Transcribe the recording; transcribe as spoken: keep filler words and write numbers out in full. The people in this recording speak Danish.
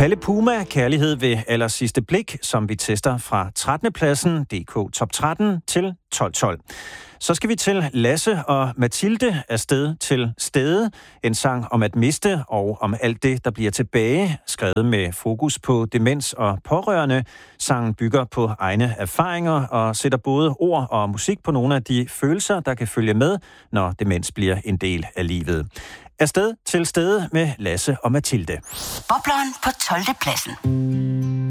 Palle Puma, Kærlighed ved allersidste blik, som vi tester fra trettende pladsen, D K Top tretten, til tolv tolv. Så skal vi til Lasse og Mathilde afsted til Stede. En sang om at miste og om alt det, der bliver tilbage. Skrevet med fokus på demens og pårørende. Sangen bygger på egne erfaringer og sætter både ord og musik på nogle af de følelser, der kan følge med, når demens bliver en del af livet. Afsted til Stede med Lasse og Mathilde. Bobleren på tolvte pladsen.